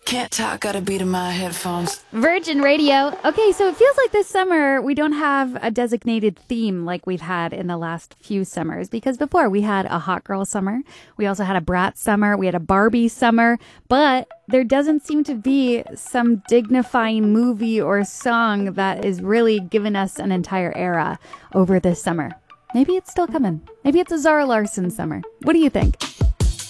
Can't talk, got a beat in my headphones. Virgin Radio. Okay, so it feels like this summer we don't have a designated theme like we've had in the last few summers, because before we had a hot girl summer, we also had a brat summer, we had a Barbie summer, but there doesn't seem to be some dignifying movie or song that is really giving us an entire era over this summer. Maybe it's still coming. Maybe it's a Zara Larsson summer. What do you think?